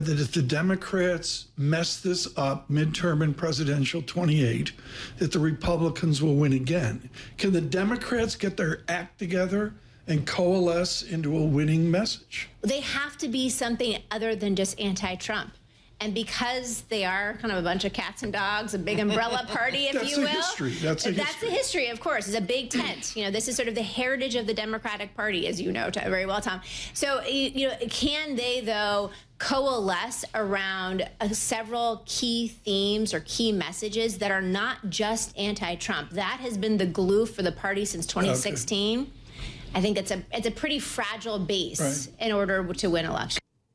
that if the Democrats mess this up midterm and presidential 28, that the Republicans will win again. Can the Democrats get their act together and coalesce into a winning message? They have to be something other than just anti-Trump. And because they are kind of a bunch of cats and dogs, a big umbrella party, if you will. That's a the history, of course. It's a big tent. You know, this is sort of the heritage of the Democratic Party, as you know very well, Tom. So, you know, can they, though, coalesce around several key themes or key messages that are not just anti-Trump? That has been the glue for the party since 2016. Okay. I think it's a pretty fragile base in order to win elections.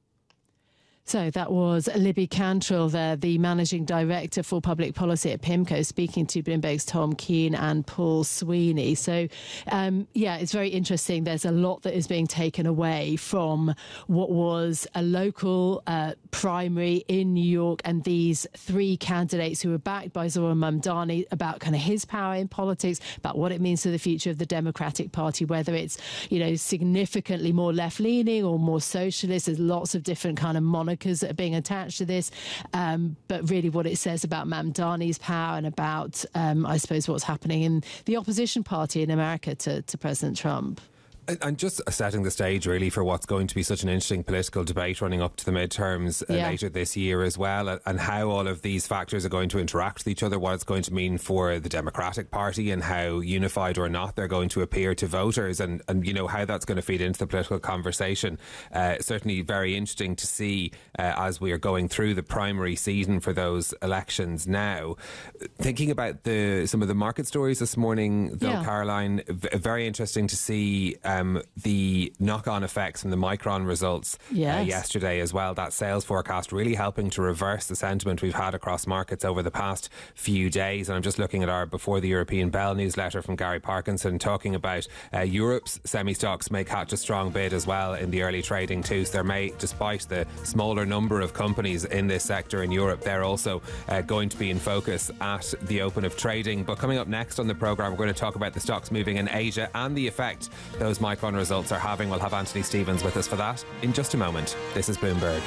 So that was Libby Cantrill there, the Managing Director for Public Policy at PIMCO, speaking to Bloomberg's Tom Keene and Paul Sweeney. So, yeah, it's very interesting. There's a lot that is being taken away from what was a local primary in New York, and these three candidates who were backed by Zohran Mamdani about kind of his power in politics, about what it means to the future of the Democratic Party, whether it's, you know, significantly more left-leaning or more socialist. There's lots of different kind of monikers that are being attached to this, but really what it says about Mamdani's power and about, I suppose, what's happening in the opposition party in America to President Trump. And just setting the stage really for what's going to be such an interesting political debate running up to the midterms later this year as well, and how all of these factors are going to interact with each other, what it's going to mean for the Democratic Party and how unified or not they're going to appear to voters, and you know, how that's going to feed into the political conversation. Certainly very interesting to see as we are going through the primary season for those elections now. Thinking about some of the market stories this morning, though, Caroline, very interesting to see the knock-on effects from the Micron results yesterday as well. That sales forecast really helping to reverse the sentiment we've had across markets over the past few days. And I'm just looking at our Before the European Bell newsletter from Gary Parkinson, talking about Europe's semi-stocks may catch a strong bid as well in the early trading too. So there may, despite the smaller number of companies in this sector in Europe, they're also going to be in focus at the open of trading. But coming up next on the programme, we're going to talk about the stocks moving in Asia and the effect those Micron results are having. We'll have Anthony Stevens with us for that in just a moment. This is Bloomberg.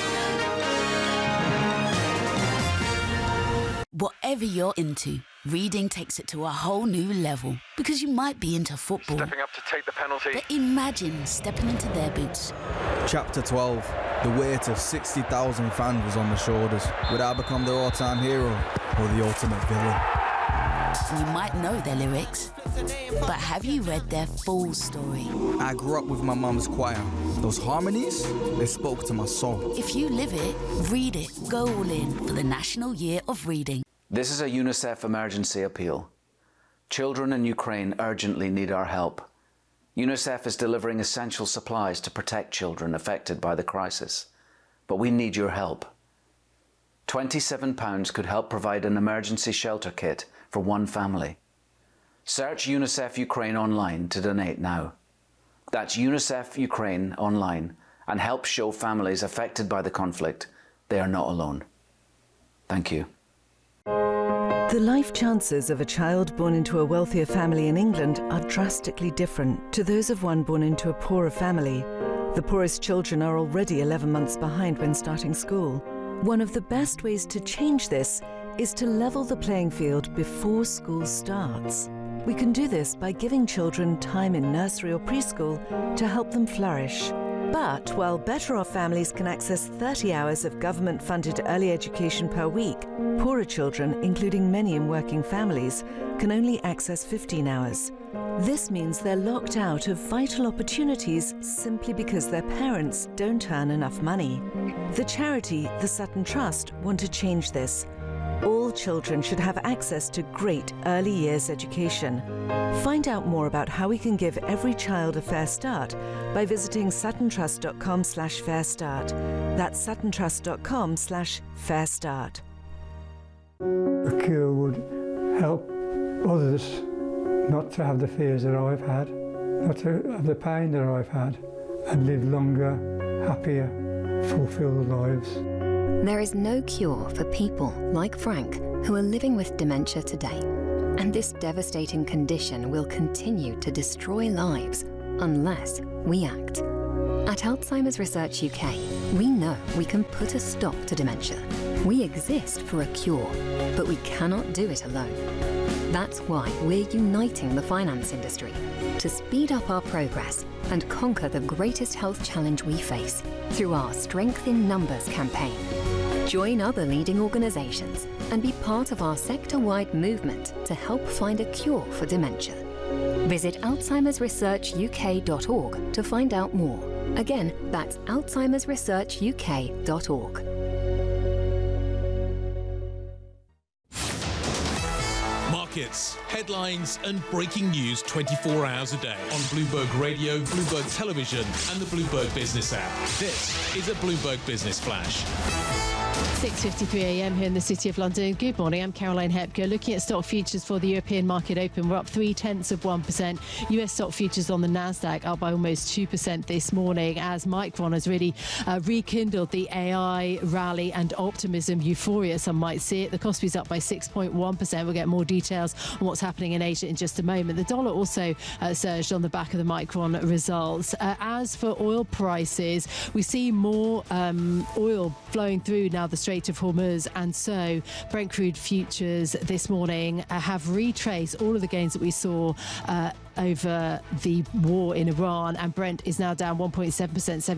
Whatever you're into, reading takes it to a whole new level. Because you might be into football. Stepping up to take the penalty. But imagine stepping into their boots. Chapter 12. The weight of 60,000 fans was on my shoulders. Would I become the all-time hero or the ultimate villain? You might know their lyrics, but have you read their full story? I grew up with my mum's choir. Those harmonies, they spoke to my soul. If you live it, read it. Go all in for the National Year of Reading. This is a UNICEF emergency appeal. Children in Ukraine urgently need our help. UNICEF is delivering essential supplies to protect children affected by the crisis. But we need your help. £27 could help provide an emergency shelter kit for one family. Search UNICEF Ukraine online to donate now. That's UNICEF Ukraine online, and help show families affected by the conflict they are not alone. Thank you. The life chances of a child born into a wealthier family in England are drastically different to those of one born into a poorer family. The poorest children are already 11 months behind when starting school. One of the best ways to change this is to level the playing field before school starts. We can do this by giving children time in nursery or preschool to help them flourish. But while better-off families can access 30 hours of government-funded early education per week, poorer children, including many in working families, can only access 15 hours. This means they're locked out of vital opportunities simply because their parents don't earn enough money. The charity, the Sutton Trust, want to change this. All children should have access to great early years education. Find out more about how we can give every child a fair start by visiting suttontrust.com/fair start. That's suttontrust.com/fair start. A cure would help others not to have the fears that I've had, not to have the pain that I've had, and live longer, happier, fulfilled lives. There is no cure for people like Frank who are living with dementia today. And this devastating condition will continue to destroy lives unless we act. At Alzheimer's Research UK, we know we can put a stop to dementia. We exist for a cure, but we cannot do it alone. That's why we're uniting the finance industry to speed up our progress and conquer the greatest health challenge we face through our Strength in Numbers campaign. Join other leading organisations and be part of our sector-wide movement to help find a cure for dementia. Visit alzheimersresearchuk.org to find out more. Again, that's alzheimersresearchuk.org. Markets, headlines and breaking news 24 hours a day on Bloomberg Radio, Bloomberg Television and the Bloomberg Business app. This is a Bloomberg Business Flash. 6:53 a.m. here in the City of London. Good morning, I'm Caroline Hepker. Looking at stock futures for the European market open, we're up 0.3%. US stock futures on the Nasdaq up by almost 2% this morning as Micron has really rekindled the AI rally and optimism euphoria, some might see it. The Kospi's up by 6.1%. We'll get more details on what's happening in Asia in just a moment. The dollar also surged on the back of the Micron results. As for oil prices, we see more oil flowing through now the Strait of Hormuz, and so Brent crude futures this morning have retraced all of the gains that we saw over the war in Iran, and Brent is now down 1.7%,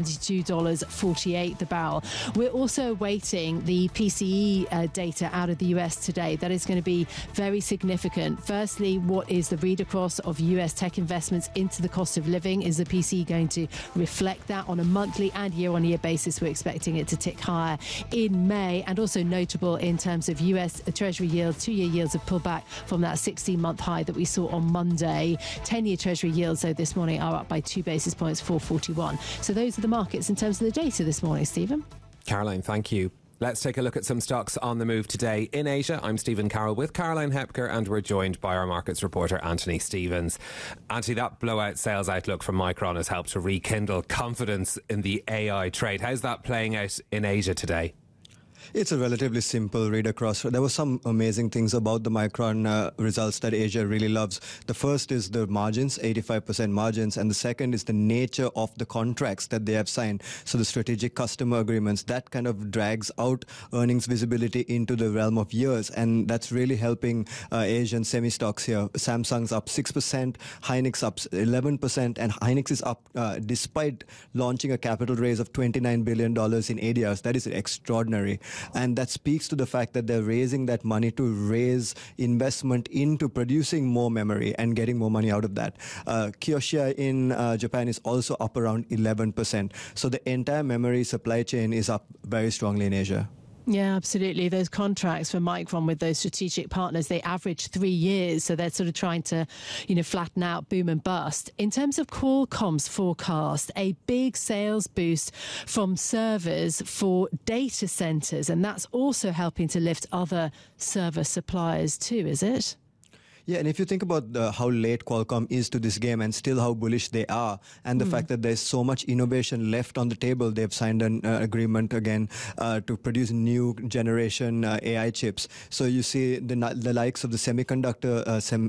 $72.48 the barrel. We're also awaiting the PCE data out of the US today. That is going to be very significant. Firstly, what is the read across of US tech investments into the cost of living? Is the PCE going to reflect that on a monthly and year-on-year basis? We're expecting it to tick higher in May, and also notable in terms of US Treasury yields. 2-year yields have pulled back from that 16-month high that we saw on Monday. 10-year Treasury yields, though, this morning are up by 2 basis points, 441. So those are the markets in terms of the data this morning, Stephen. Caroline, thank you. Let's take a look at some stocks on the move today in Asia. I'm Stephen Carroll with Caroline Hepker, and we're joined by our markets reporter Anthony Stevens. Anthony, that blowout sales outlook from Micron has helped to rekindle confidence in the AI trade. How's that playing out in Asia today? It's a relatively simple read across. There were some amazing things about the Micron results that Asia really loves. The first is the margins, 85% margins, and the second is the nature of the contracts that they have signed. So the strategic customer agreements, that kind of drags out earnings visibility into the realm of years, and that's really helping Asian semi-stocks here. Samsung's up 6%, Hynix up 11%, and Hynix is up despite launching a capital raise of $29 billion in ADRs. That is extraordinary. And that speaks to the fact that they're raising that money to raise investment into producing more memory and getting more money out of that. Kioxia in Japan is also up around 11%. So the entire memory supply chain is up very strongly in Asia. Yeah, absolutely. Those contracts for Micron with those strategic partners, they average 3 years. So they're sort of trying to, flatten out boom and bust. In terms of Qualcomm's forecast, a big sales boost from servers for data centers. And that's also helping to lift other server suppliers too, is it? Yeah, and if you think about how late Qualcomm is to this game and still how bullish they are, and the fact that there's so much innovation left on the table, they've signed an agreement again to produce new generation AI chips. So you see the likes of the semiconductor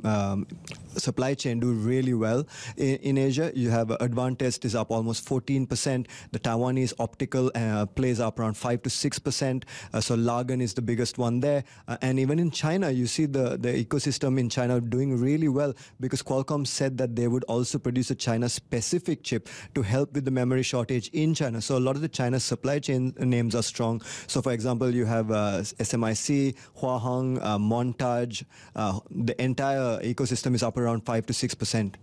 supply chain do really well in Asia. You have Advantest is up almost 14%. The Taiwanese optical plays up around 5 to 6%. So Lagan is the biggest one there. And even in China, you see the ecosystem in China doing really well, because Qualcomm said that they would also produce a China-specific chip to help with the memory shortage in China. So a lot of the China supply chain names are strong. So, for example, you have SMIC, Huaheng, Montage. The entire ecosystem is up around 5 to 6%.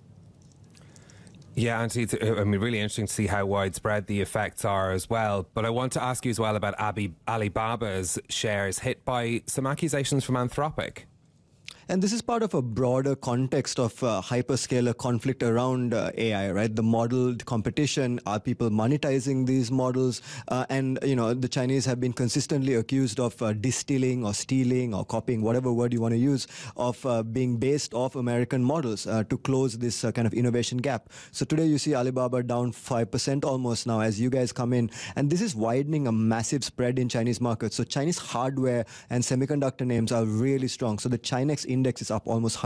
Yeah, Anthony, really interesting to see how widespread the effects are as well. But I want to ask you as well about Alibaba's shares hit by some accusations from Anthropic. And this is part of a broader context of hyperscaler conflict around AI, right? The model competition, are people monetizing these models? And, the Chinese have been consistently accused of distilling or stealing or copying, whatever word you want to use, of being based off American models to close this kind of innovation gap. So today you see Alibaba down 5% almost now as you guys come in. And this is widening a massive spread in Chinese markets. So Chinese hardware and semiconductor names are really strong. So the Chinex index is up almost